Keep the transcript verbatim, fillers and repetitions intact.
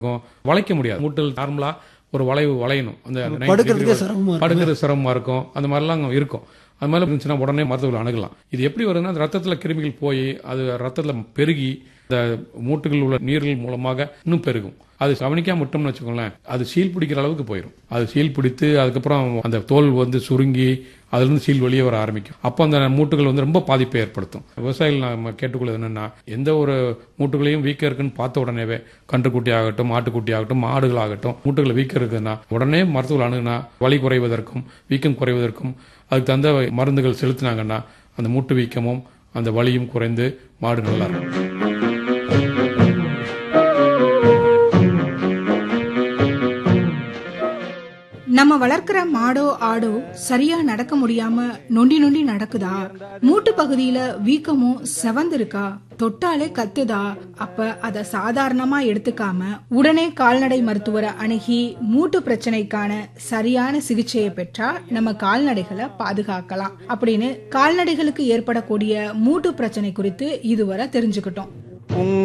வளைக்க முடியாது. மூட்டுகள் நார்மலா ஒரு வளைவு வளையணும். அந்த படுக்கிறதுக்கே சிரமமா இருக்கும். படுக்கிறது சிரமமா இருக்கும். அந்த மாதிரிலாம் இருக்கும். அது மாதிரி இருந்துச்சுன்னா உடனே மருத்துவர்கள் அணுகலாம். இது எப்படி வருதுன்னா அந்த ரத்தத்துல கிருமிகள் போய் அது ரத்தத்துல பெருகி இந்த மூட்டுகள் உள்ள நீர்கள் மூலமாக இன்னும் பெருகும். அது கவனிக்காம விட்டோம்னு வச்சுக்கோங்களேன், அது சீல் பிடிக்கிற அளவுக்கு போயிடும். அது சீல் பிடித்து அதுக்கப்புறம் அந்த தோல் வந்து சுருங்கி அதுல இருந்து சீல் வெளியே வர ஆரம்பிக்கும். அப்போ அந்த மூட்டுகள் வந்து ரொம்ப பாதிப்பை ஏற்படுத்தும். விவசாயிகள் நம்ம கேட்டுக்கொள்வது என்னன்னா, எந்த ஒரு மூட்டுகளையும் வீக்கம் இருக்குன்னு பார்த்த உடனேவே கன்றுக்குட்டி ஆகட்டும், ஆட்டுக்குட்டி ஆகட்டும், மாடுகள் ஆகட்டும், மூட்டுகளை வீக்கம் இருக்குதுன்னா உடனே மருத்துவர்கள் அணுகுனா வலி குறைவதற்கும் வீக்கம் குறைவதற்கும் அதுக்கு தகுந்த மருந்துகள் செலுத்தினாங்கன்னா அந்த மூட்டு வீக்கமும் அந்த வலியும் குறைந்து மாடு நல்லா இருக்கும். நம்ம வளர்க்கிற மாடோ ஆடோ சரியா நடக்க முடியாம நொண்டி நொண்டி நடக்குதா, மூட்டு பகுதியில வீக்கமும் செவந்திருக்கா, தொட்டாலே கத்துதா, அப்ப அத சாதாரணமா எடுத்துக்காம உடனே கால்நடை மருத்துவரை அணுகி மூட்டு பிரச்சனைக்கான சரியான சிகிச்சையை பெற்றா நம்ம கால்நடைகளை பாதுகாக்கலாம் அப்படின்னு கால்நடைகளுக்கு ஏற்படக்கூடிய மூட்டு பிரச்சனை குறித்து இதுவரை தெரிஞ்சுக்கிட்டோம்.